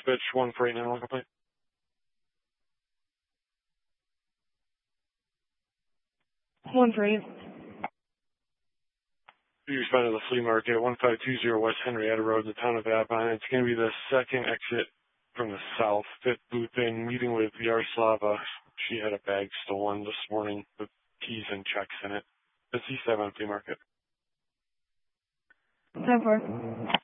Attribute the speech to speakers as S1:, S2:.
S1: Dispatch 14891 complaint.
S2: One for you.
S1: You respond to the flea market, 1520 West Henrietta Road, the town of Avon. It's going to be the second exit from the south. Fifth booth in, meeting with Yaroslava. She had a bag stolen this morning with keys and checks in it. The C7 flea market.
S2: 10-4.